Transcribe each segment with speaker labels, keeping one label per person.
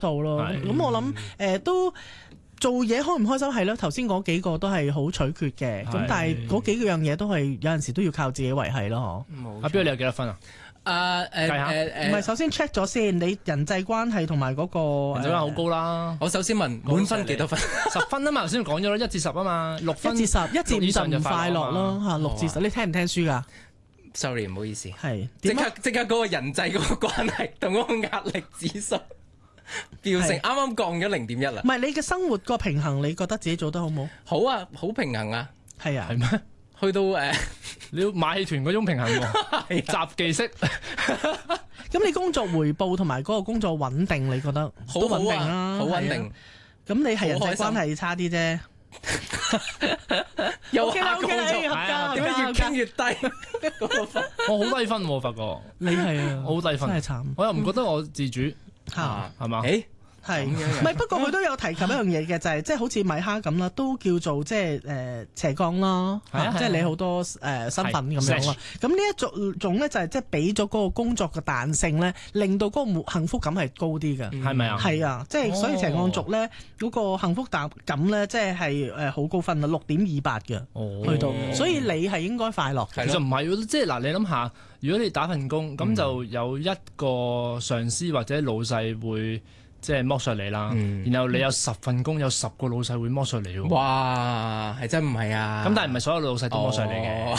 Speaker 1: 素咯。咁我諗都。做嘢開唔開心係咯，頭先嗰幾個都係好取決嘅，咁但係嗰幾樣嘢都係有陣時都要靠自己維繫咯。
Speaker 2: 阿標你有幾多分啊？
Speaker 1: 唔係首先 check 咗先，你人際關係同埋嗰個
Speaker 2: 人際關係好高啦。
Speaker 3: 我首先問滿分幾多分
Speaker 2: ？10分啊嘛，頭先講咗咯，1至10啊嘛，6分。
Speaker 1: 1至10，1至5就唔快樂咯嚇，6至10你聽唔聽書㗎
Speaker 3: ？Sorry， 唔好意思。
Speaker 1: 係
Speaker 3: 即刻嗰個人際嗰個關係同嗰個壓力指數。飆升，啱啱降咗0.1啦。
Speaker 1: 唔係你嘅生活個平衡，你覺得自己做得好冇？
Speaker 3: 好啊，好平衡啊。
Speaker 1: 係啊，
Speaker 2: 係咩？
Speaker 3: 去到
Speaker 2: 你要馬戲團嗰種平衡喎，雜技式。
Speaker 1: 咁你工作回報同埋嗰個工作穩定，你覺得
Speaker 3: 好
Speaker 1: 穩定啦，
Speaker 3: 好穩定。
Speaker 1: 咁你係人際關係差啲啫。
Speaker 3: 又下降咗，點解越傾越低？
Speaker 2: 我好低分喎，發覺。
Speaker 1: 你係啊，
Speaker 2: 我好低分，
Speaker 1: 真係慘。
Speaker 2: 我又唔覺得我自主。係嘛？
Speaker 1: 係，唔係不過佢都有提及一樣嘢嘅，就係即係好似米哈咁啦，都叫做即係斜槓啦，即係你好多身份咁樣啦。咁呢一種咧就係即係俾咗嗰個工作嘅彈性咧，令到嗰個幸福感係高啲嘅，
Speaker 2: 係咪啊？
Speaker 1: 係啊，即係所以斜槓族咧嗰個幸福感咧，即係好高分啊，6.28嘅，去到，所以你係應該快樂嘅。
Speaker 2: 其實唔係，即係嗱，你諗下，如果你打份工，咁就有一個上司或者老細會。即係剝削你啦，然後你有10份工，有10個老細會剝削你喎。
Speaker 3: 哇，係真唔係啊？
Speaker 2: 咁但係唔係所有老細都剝削你嘅。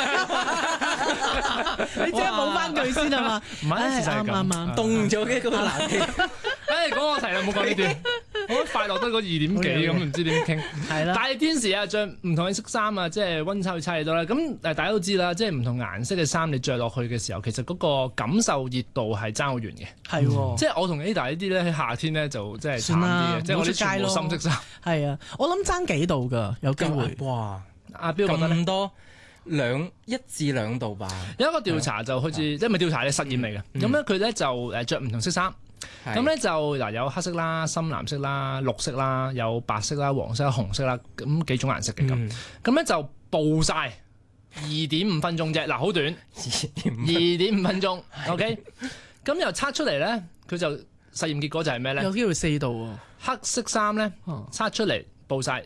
Speaker 1: 你即係冇翻句先啊嘛？
Speaker 2: 唔係，事實係咁。
Speaker 3: 凍咗嘅嗰個冷氣。
Speaker 2: 講個題啦，唔好講呢段。我快樂得個2點幾咁，唔知點傾。係啦。大天時啊，着唔同嘅色衫啊，即係溫差會差幾多啦。咁大家都知啦，即係唔同顏色嘅衫你着落去嘅時候，其實嗰個感受熱度係爭好遠嘅。
Speaker 1: 係喎。
Speaker 2: 即係我同 Ada 呢啲咧喺夏天咧就即係慘啲嘅，即係我哋全部深色衫。
Speaker 1: 係啊，我諗爭幾度㗎，有機會。
Speaker 3: 哇！
Speaker 2: 阿標覺得
Speaker 3: 咁多1至2度吧。
Speaker 2: 有一個調查就好似即係咪調查嘅實驗嚟嘅，咁咧佢咧就着唔同色衫。咁咧就嗱有黑色啦、深藍色啦、綠色啦、有白色啦、黃色啦、紅色啦，咁幾種顏色嘅咁。咁咧就報晒2.5分鐘啫，嗱好短，2.5分鐘。OK， 咁又測出嚟咧，佢就實驗結果就係咩咧？
Speaker 1: 有機會4度喎。
Speaker 2: 黑色衫咧測出嚟報晒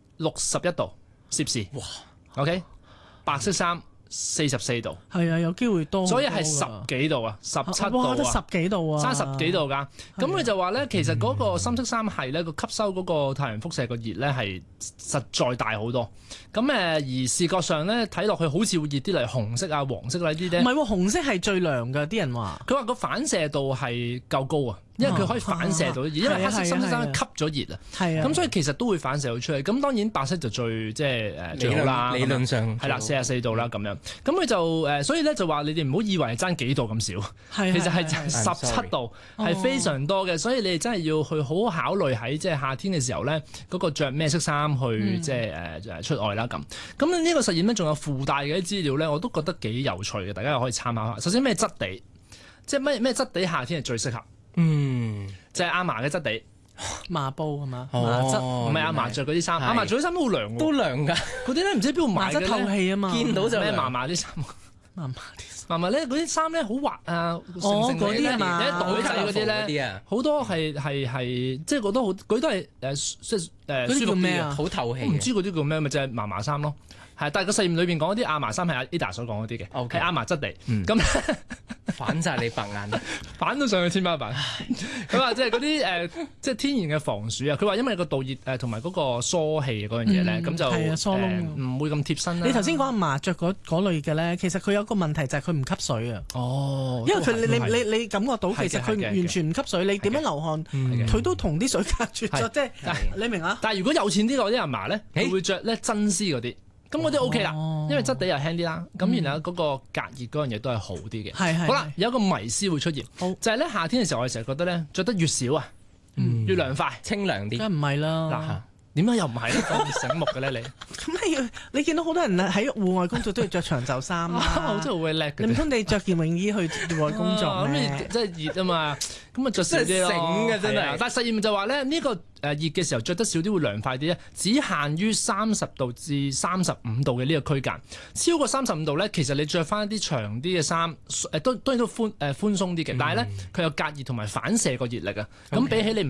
Speaker 2: 61度攝氏。哇 ！OK， 白色衫44度，
Speaker 1: 係啊，有機會多，
Speaker 2: 所以係10幾度啊，17度啊，
Speaker 1: 得10幾度啊，
Speaker 2: 差10幾度㗎。咁佢就話咧，其實嗰個深色衫係咧個吸收嗰個太陽輻射個熱咧係實在大好多。咁而視覺上咧睇落去好似會熱啲嚟，紅色啊、黃色呢啲咧。
Speaker 1: 唔係喎，紅色係最涼㗎，啲人話。
Speaker 2: 佢話個反射度係夠高啊。因為佢可以反射到熱，因為黑色深色衫吸咗熱啊，咁所以其實都會反射到出嚟。咁當然白色就最即係最好啦，
Speaker 3: 理論上
Speaker 2: 係啦，44度啦咁樣。咁佢就所以咧就話你哋唔好以為係爭幾度咁少，其實係17度，係非常多嘅。所以你哋真係要去好好考慮喺即係夏天嘅時候咧，嗰個著咩色衫去即係出外啦咁。咁呢個實驗咧仲有附帶嘅啲資料咧，我都覺得幾有趣嘅，大家又可以參考下。首先咩質地，即係咩質地夏天係最適合？就係阿嫲嘅質地，
Speaker 1: 麻布係嘛？
Speaker 2: 麻質唔係阿嫲着嗰啲衫，阿嫲着啲衫都好涼喎，
Speaker 3: 都涼㗎。
Speaker 2: 嗰啲咧唔知邊度買嘅咧，
Speaker 1: 麻質透氣啊嘛，
Speaker 3: 見到就
Speaker 2: 咩嫲嫲啲衫，嫲嫲咧嗰啲衫咧好滑啊，
Speaker 1: 嗰啲啊嘛，
Speaker 2: 袋仔嗰啲咧，好多係即係覺得好，佢都係即係舒服啲啊，
Speaker 3: 好透氣。
Speaker 2: 唔知嗰啲叫咩，咪就係嫲嫲衫咯。係，但係個實驗裏邊講嗰啲阿嫲衫係阿 Ada 所講嗰啲嘅，係阿嫲質地。咁
Speaker 3: 反晒你白眼，
Speaker 2: 反到上去天花板。佢話即係嗰啲即係天然嘅防暑啊。佢話因為個導熱同埋嗰個疏氣嗰樣嘢咧，咁就唔會咁貼身啦。
Speaker 1: 你頭先講阿嫲着嗰類嘅咧，其實佢有個問題就係佢唔吸水啊。
Speaker 2: 哦，
Speaker 1: 因為你感覺到其實佢完全唔吸水，你點樣流汗，佢都同啲水隔絕咗，即係你明啊？
Speaker 2: 但係如果有錢啲嗰啲阿嫲咧，佢會着咧真絲嗰啲。咁嗰啲 OK 啦，因為質地又輕啲啦，咁然後嗰個隔熱嗰樣嘢都係好啲嘅。好啦，有一個迷思會出現，就係咧夏天嘅時候，我哋成日覺得咧着得越少啊，越涼快、
Speaker 3: 清涼啲。
Speaker 1: 梗係唔係啦。
Speaker 2: 點解又唔係咧？咁醒目嘅咧你？
Speaker 1: 咁你見到好多人喺戶外工作都要着長袖衫
Speaker 2: 我真係好鬼叻嘅。
Speaker 1: 你唔通你着件泳衣去戶外工作咩？
Speaker 2: 咁你真係熱啊嘛，咁啊着少啲咯。
Speaker 3: 醒嘅真係。
Speaker 2: 但係實驗就話咧，呢個熱嘅時候着得少啲會涼快啲咧，只限於30度至35度嘅呢個區間。超過35度咧，其實你着翻啲長啲嘅衫，當然都寬鬆啲嘅，但係咧佢有隔熱同埋反射個熱力啊。咁比起你唔